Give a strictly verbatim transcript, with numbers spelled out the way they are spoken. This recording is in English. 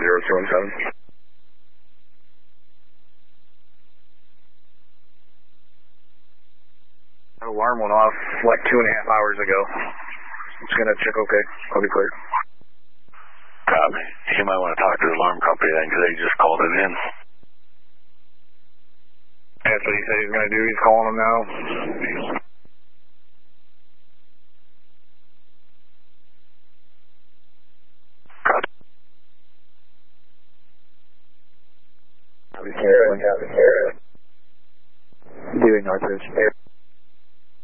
zero two one seven. Alarm went off like two and a half hours ago. It's going to check okay. I'll be clear. Copy. You might want to talk to the alarm company then, because they just called it in. That's what he said he's going to do. He's calling them now. Copy. Copy. Copy. Copy. Doing Northridge.